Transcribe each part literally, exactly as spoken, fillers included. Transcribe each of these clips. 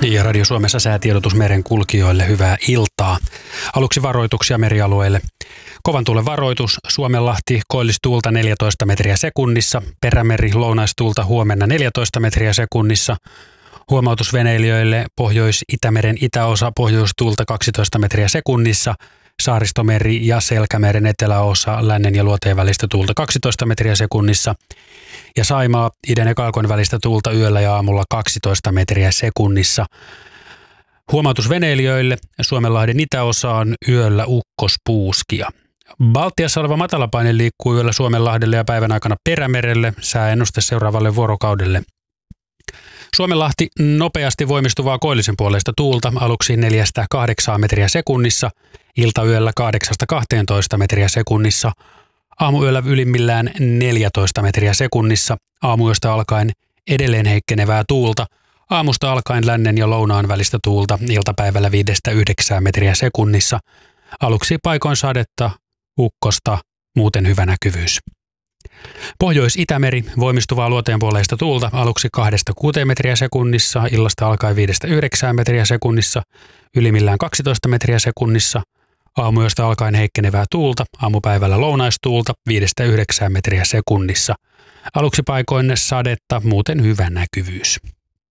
Ja Radio Suomessa säätiedotus meren kulkijoille, hyvää iltaa. Aluksi varoituksia merialueille. Kovan tuulen varoitus, Suomenlahti koillistuulta neljätoista metriä sekunnissa, Perämeri lounaistuulta huomenna neljätoista metriä sekunnissa. Huomautus veneilijöille, Pohjois-Itämeren itäosa pohjoistuulta kaksitoista metriä sekunnissa, Saaristomeri ja Selkämeren eteläosa lännen ja luoteen välistä tuulta kaksitoista metriä sekunnissa. Ja Saimaa idän ja kaakon välistä tuulta yöllä ja aamulla kaksitoista metriä sekunnissa. Huomautus veneilijöille, Suomenlahden itäosaan yöllä ukkospuuskia. Baltiassa oleva matalapaine liikkuu yöllä Suomenlahdelle ja päivän aikana Perämerelle, sääennuste seuraavalle vuorokaudelle. Suomenlahti nopeasti voimistuvaa koillisen puoleista tuulta, aluksi neljästä kahdeksaan metriä sekunnissa, iltayöllä kahdeksasta kahteentoista metriä sekunnissa, aamuyöllä ylimmillään neljätoista metriä sekunnissa, aamuyöstä alkaen edelleen heikkenevää tuulta, aamusta alkaen lännen ja lounaan välistä tuulta, iltapäivällä viidestä yhdeksään metriä sekunnissa, aluksi paikoin sadetta, ukkosta, muuten hyvä näkyvyys. Pohjois-Itämeri voimistuvaa luoteenpuoleista tuulta, aluksi kahdesta kuuteen metriä sekunnissa, illasta alkaen viidestä yhdeksään metriä sekunnissa, ylimmillään kaksitoista metriä sekunnissa, aamuyöstä alkaen heikkenevää tuulta, aamupäivällä lounaistuulta viidestä yhdeksään metriä sekunnissa, aluksi paikoin sadetta, muuten hyvä näkyvyys.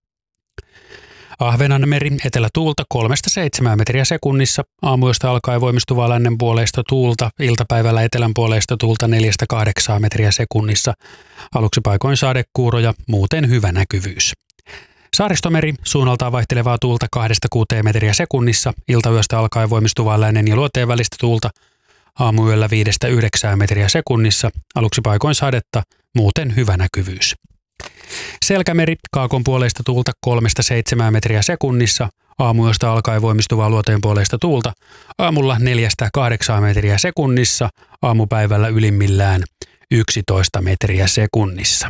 Ahvenanmeri etelätuulta kolmesta seitsemään metriä sekunnissa, aamuyöstä alkaen voimistuvaa lännenpuoleista tuulta, iltapäivällä etelänpuoleista tuulta neljästä kahdeksaan metriä sekunnissa, aluksi paikoin sadekuuroja, muuten hyvä näkyvyys. Saaristomeri suunnaltaan vaihtelevaa tuulta kahdesta kuuteen metriä sekunnissa, iltayöstä alkaen voimistuvaa lännen ja luoteen välistä tuulta, aamuyöllä viidestä yhdeksään metriä sekunnissa, aluksi paikoin sadetta, muuten hyvä näkyvyys. Selkämeri kaakon puoleista tuulta kolmesta seitsemään metriä sekunnissa, aamuyöstä alkaen voimistuvaa luoteen puoleista tuulta, aamulla neljästä kahdeksaan metriä sekunnissa, aamupäivällä ylimmillään yksitoista metriä sekunnissa.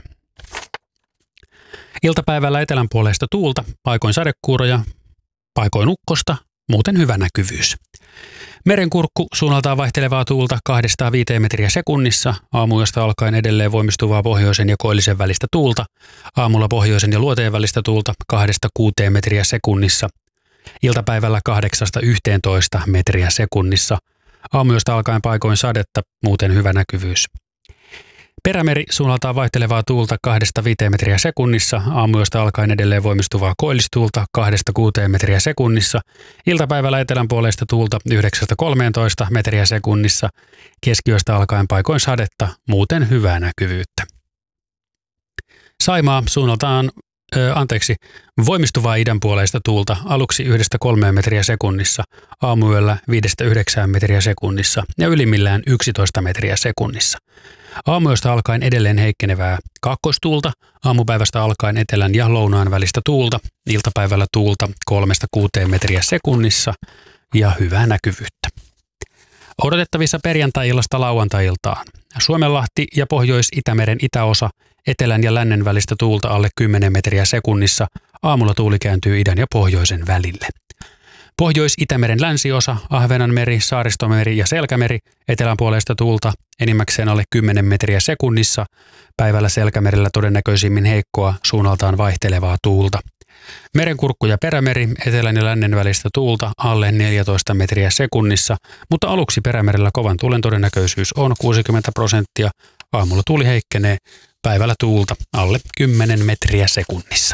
Iltapäivällä etelän puoleista tuulta, paikoin sadekuuroja, paikoin ukkosta, muuten hyvä näkyvyys. Merenkurkku suunnaltaan vaihtelevaa tuulta kahdesta viiteen metriä sekunnissa, aamuyöstä alkaen edelleen voimistuvaa pohjoisen ja koillisen välistä tuulta, aamulla pohjoisen ja luoteen välistä tuulta kahdesta kuuteen metriä sekunnissa, iltapäivällä kahdeksasta yhteentoista metriä sekunnissa, aamuyöstä alkaen paikoin sadetta, muuten hyvä näkyvyys. Perämeri suunnaltaan vaihtelevaa tuulta kahdesta viiteen metriä sekunnissa, aamuyöstä alkaen edelleen voimistuvaa koillistuulta kahdesta kuuteen metriä sekunnissa, iltapäivällä etelänpuoleista tuulta yhdeksästä kolmeentoista metriä sekunnissa, keskiyöstä alkaen paikoin sadetta, muuten hyvää näkyvyyttä. Saimaa suunnaltaan, ö, anteeksi, voimistuvaa idänpuoleista tuulta aluksi yhdestä kolmeen metriä sekunnissa, aamuyöllä viidestä yhdeksään metriä sekunnissa ja ylimmillään yksitoista metriä sekunnissa. Aamuyöstä alkaen edelleen heikkenevää kaakkoistuulta, aamupäivästä alkaen etelän ja lounaan välistä tuulta, iltapäivällä tuulta kolmesta kuuteen metriä sekunnissa ja hyvää näkyvyyttä. Odotettavissa perjantai-illasta lauantai-iltaan. Suomenlahti ja Pohjois-Itämeren itäosa, etelän ja lännen välistä tuulta alle kymmenen metriä sekunnissa, aamulla tuuli kääntyy idän ja pohjoisen välille. Pohjois-Itämeren länsiosa, Ahvenanmeri, Saaristomeri ja Selkämeri, etelänpuoleista tuulta enimmäkseen alle kymmenen metriä sekunnissa, päivällä Selkämerellä todennäköisimmin heikkoa, suunnaltaan vaihtelevaa tuulta. Merenkurkku ja Perämeri, etelän ja lännen välistä tuulta alle neljätoista metriä sekunnissa, mutta aluksi Perämerellä kovan tuulen todennäköisyys on kuusikymmentä prosenttia, aamulla tuuli heikkenee, päivällä tuulta alle kymmenen metriä sekunnissa.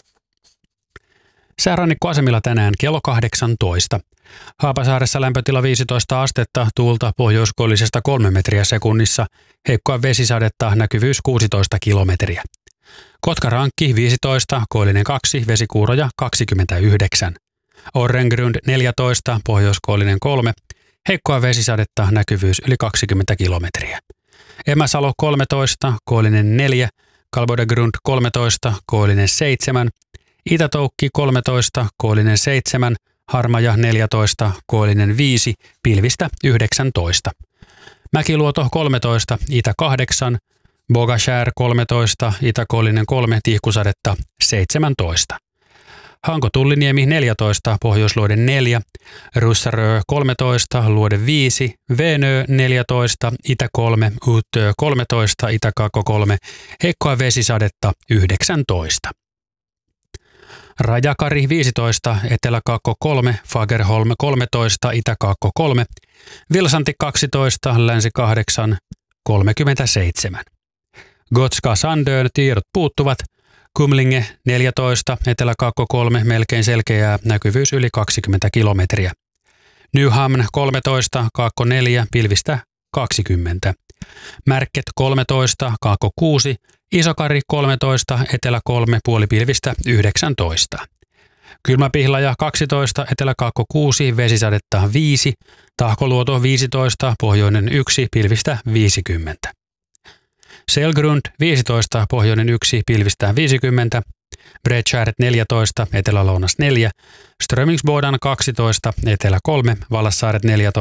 Säärannikkoasemilla tänään kello kahdeksantoista. Haapasaaressa lämpötila viisitoista astetta, tuulta pohjoiskoillisesta kolme metriä sekunnissa, heikkoa vesisadetta, näkyvyys kuusitoista kilometriä. Kotkarankki viisitoista, koillinen kaksi, vesikuuroja kaksikymmentäyhdeksän. Orrengrund neljätoista, pohjoiskoillinen kolme, heikkoa vesisadetta, näkyvyys yli kaksikymmentä kilometriä. Emäsalo kolmetoista, koillinen neljä, Kalbodegrund kolmetoista, koillinen seitsemän, Itätoukki kolmetoista, koillinen seitsemän, Harmaja neljätoista, koillinen viisi, pilvistä yhdeksäntoista. Mäkiluoto kolmetoista, Itä kahdeksan, Bogashär kolmetoista, Itäkoillinen kolme, tihkusadetta seitsemäntoista. Hanko-Tulliniemi neljätoista, Pohjoisluoden neljä, Russarö kolmetoista, Luode viisi, Venö neljätoista, Itä kolme, Utö kolmetoista, Itä kolme, heikkoa vesisadetta yhdeksäntoista. Rajakari viisitoista, Etelä-Kaakko kolme, Fagerholm kolmetoista, Itä-Kaakko kolme, Vilsanti kaksitoista, Länsi kahdeksan, kolmekymmentäseitsemän. Gotska Sandön tiedot puuttuvat. Kumlinge neljätoista, Etelä-Kaakko kolme, melkein selkeää, näkyvyys yli kaksikymmentä kilometriä. Nyhamn kolmetoista, Kaakko neljä, pilvistä kaksikymmentä. Märket kolmetoista, Kaakko kuusi, Isokari kolmetoista, Etelä kolme, puolipilvistä yhdeksäntoista. Kylmäpihlaja kaksitoista, Etelä-Kaakko kuusi, vesisadetta viisi, Tahkoluoto viisitoista, pohjoinen yksi, pilvistä viisikymmentä. Selgrund viisitoista, pohjoinen yksi, pilvistä viisikymmentä. Bredskäret neljätoista, Etelä-Lounas neljä, Strömingsbodan kaksitoista, Etelä kolme, Vallassaaret neljätoista,